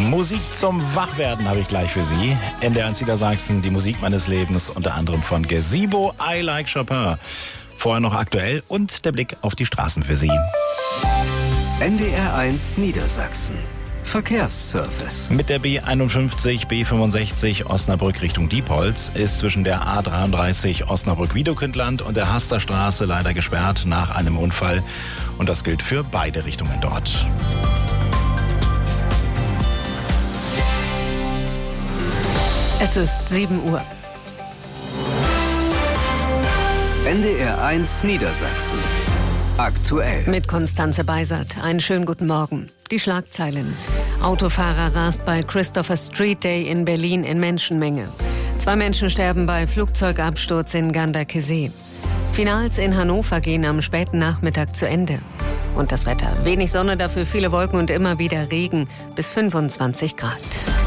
Musik zum Wachwerden habe ich gleich für Sie. NDR1 Niedersachsen, die Musik meines Lebens, unter anderem von Gazebo, I Like Chopin. Vorher noch aktuell und der Blick auf die Straßen für Sie. NDR1 Niedersachsen. Verkehrsservice. Mit der B51, B65 Osnabrück Richtung Diepholz ist zwischen der A33 Osnabrück-Wiedekindland und der Hasterstraße leider gesperrt nach einem Unfall. Und das gilt für beide Richtungen dort. Es ist 7 Uhr. NDR1 Niedersachsen. Aktuell. Mit Konstanze Beisert. Einen schönen guten Morgen. Die Schlagzeilen. Autofahrer rast bei Christopher Street Day in Berlin in Menschenmenge. 2 Menschen sterben bei Flugzeugabsturz in Ganderkesee. Finals in Hannover gehen am späten Nachmittag zu Ende. Und das Wetter. Wenig Sonne, dafür viele Wolken und immer wieder Regen bis 25 Grad.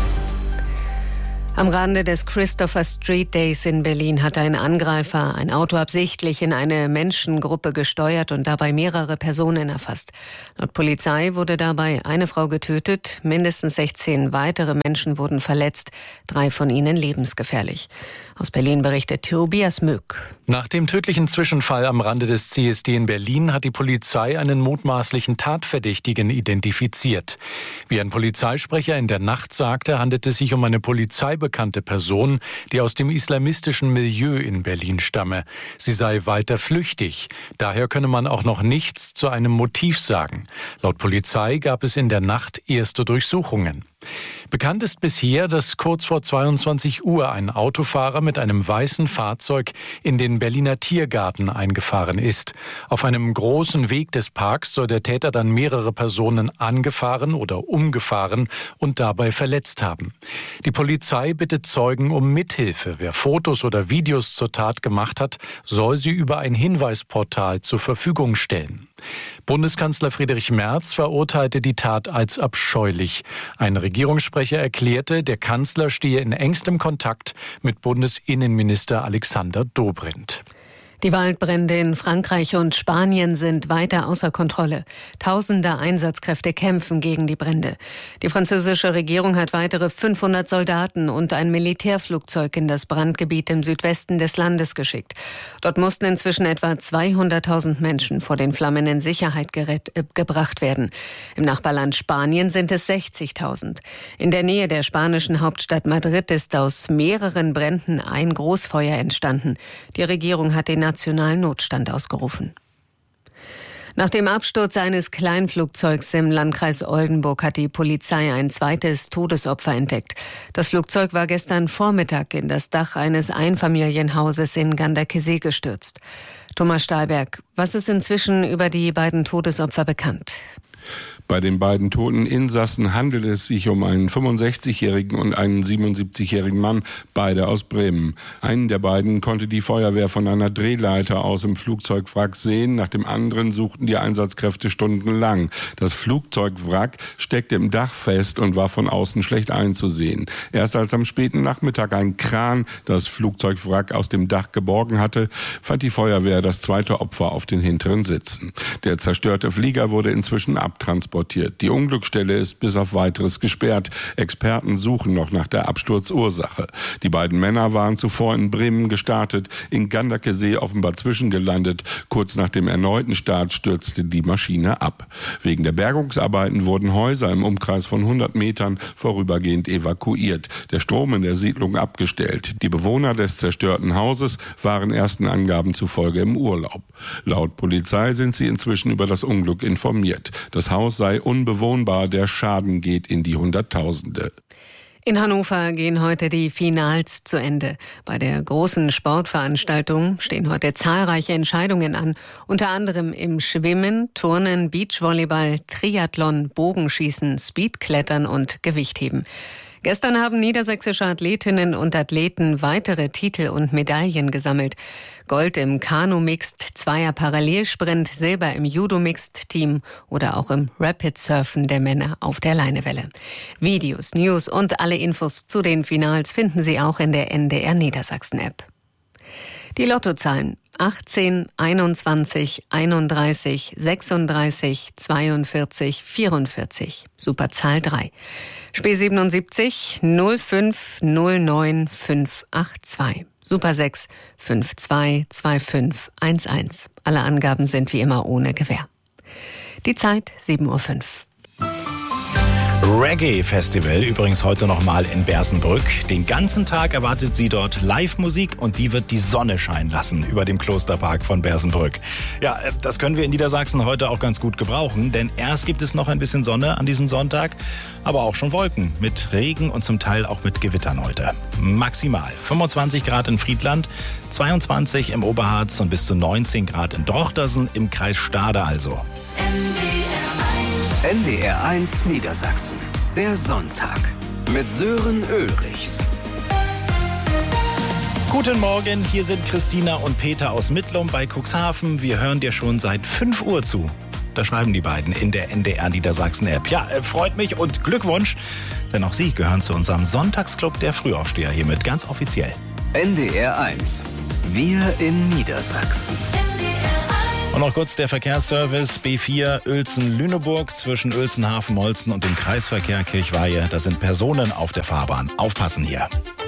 Am Rande des Christopher Street Days in Berlin hat ein Angreifer ein Auto absichtlich in eine Menschengruppe gesteuert und dabei mehrere Personen erfasst. Laut Polizei wurde dabei eine Frau getötet, mindestens 16 weitere Menschen wurden verletzt, 3 von ihnen lebensgefährlich. Aus Berlin berichtet Tobias Mück. Nach dem tödlichen Zwischenfall am Rande des CSD in Berlin hat die Polizei einen mutmaßlichen Tatverdächtigen identifiziert. Wie ein Polizeisprecher in der Nacht sagte, handelt es sich um eine polizeibekannte Person, die aus dem islamistischen Milieu in Berlin stamme. Sie sei weiter flüchtig. Daher könne man auch noch nichts zu einem Motiv sagen. Laut Polizei gab es in der Nacht erste Durchsuchungen. Bekannt ist bisher, dass kurz vor 22 Uhr ein Autofahrer mit einem weißen Fahrzeug in den Berliner Tiergarten eingefahren ist. Auf einem großen Weg des Parks soll der Täter dann mehrere Personen angefahren oder umgefahren und dabei verletzt haben. Die Polizei bittet Zeugen um Mithilfe. Wer Fotos oder Videos zur Tat gemacht hat, soll sie über ein Hinweisportal zur Verfügung stellen. Bundeskanzler Friedrich Merz verurteilte die Tat als abscheulich. Ein Regierungssprecher erklärte, der Kanzler stehe in engstem Kontakt mit Bundesinnenminister Alexander Dobrindt. Die Waldbrände in Frankreich und Spanien sind weiter außer Kontrolle. Tausende Einsatzkräfte kämpfen gegen die Brände. Die französische Regierung hat weitere 500 Soldaten und ein Militärflugzeug in das Brandgebiet im Südwesten des Landes geschickt. Dort mussten inzwischen etwa 200.000 Menschen vor den Flammen in Sicherheit gebracht werden. Im Nachbarland Spanien sind es 60.000. In der Nähe der spanischen Hauptstadt Madrid ist aus mehreren Bränden ein Großfeuer entstanden. Die Regierung hat den nationalen Notstand ausgerufen. Nach dem Absturz eines Kleinflugzeugs im Landkreis Oldenburg hat die Polizei ein zweites Todesopfer entdeckt. Das Flugzeug war gestern Vormittag in das Dach eines Einfamilienhauses in Ganderkesee gestürzt. Thomas Stahlberg, was ist inzwischen über die beiden Todesopfer bekannt? Bei den beiden toten Insassen handelt es sich um einen 65-jährigen und einen 77-jährigen Mann, beide aus Bremen. Einen der beiden konnte die Feuerwehr von einer Drehleiter aus im Flugzeugwrack sehen. Nach dem anderen suchten die Einsatzkräfte stundenlang. Das Flugzeugwrack steckte im Dach fest und war von außen schlecht einzusehen. Erst als am späten Nachmittag ein Kran das Flugzeugwrack aus dem Dach geborgen hatte, fand die Feuerwehr das zweite Opfer auf den hinteren Sitzen. Der zerstörte Flieger wurde inzwischen abtransportiert. Die Unglücksstelle ist bis auf Weiteres gesperrt. Experten suchen noch nach der Absturzursache. Die beiden Männer waren zuvor in Bremen gestartet, in Ganderkesee offenbar zwischengelandet. Kurz nach dem erneuten Start stürzte die Maschine ab. Wegen der Bergungsarbeiten wurden Häuser im Umkreis von 100 Metern vorübergehend evakuiert. Der Strom in der Siedlung abgestellt. Die Bewohner des zerstörten Hauses waren ersten Angaben zufolge im Urlaub. Laut Polizei sind sie inzwischen über das Unglück informiert. Das Haus sei unbewohnbar, der Schaden geht in die Hunderttausende. In Hannover gehen heute die Finals zu Ende. Bei der großen Sportveranstaltung stehen heute zahlreiche Entscheidungen an. Unter anderem im Schwimmen, Turnen, Beachvolleyball, Triathlon, Bogenschießen, Speedklettern und Gewichtheben. Gestern haben niedersächsische Athletinnen und Athleten weitere Titel und Medaillen gesammelt. Gold im Kanu-Mixed, Zweier-Parallelsprint, Silber im Judo-Mixed-Team oder auch im Rapid-Surfen der Männer auf der Leinewelle. Videos, News und alle Infos zu den Finals finden Sie auch in der NDR Niedersachsen-App. Die Lottozahlen 18, 21, 31, 36, 42, 44. Superzahl 3. Spe 77 05 09 582. Super 6 52 25 11. Alle Angaben sind wie immer ohne Gewähr. Die Zeit 7:05 Uhr. Reggae-Festival, übrigens heute nochmal in Bersenbrück. Den ganzen Tag erwartet Sie dort Live-Musik und die wird die Sonne scheinen lassen über dem Klosterpark von Bersenbrück. Ja, das können wir in Niedersachsen heute auch ganz gut gebrauchen, denn erst gibt es noch ein bisschen Sonne an diesem Sonntag, aber auch schon Wolken mit Regen und zum Teil auch mit Gewittern heute. Maximal 25 Grad in Friedland, 22 im Oberharz und bis zu 19 Grad in Drochtersen im Kreis Stade also. NDR 1 Niedersachsen. Der Sonntag mit Sören Ulrichs. Guten Morgen, hier sind Christina und Peter aus Mittlum bei Cuxhaven. Wir hören dir schon seit 5 Uhr zu. Da schreiben die beiden in der NDR Niedersachsen App. Ja, freut mich und Glückwunsch, denn auch Sie gehören zu unserem Sonntagsclub der Frühaufsteher hiermit ganz offiziell. NDR 1. Wir in Niedersachsen. Und noch kurz der Verkehrsservice B4 Uelzen-Lüneburg zwischen Uelzen-Hafen-Molzen und dem Kreisverkehr Kirchweihe. Da sind Personen auf der Fahrbahn. Aufpassen hier.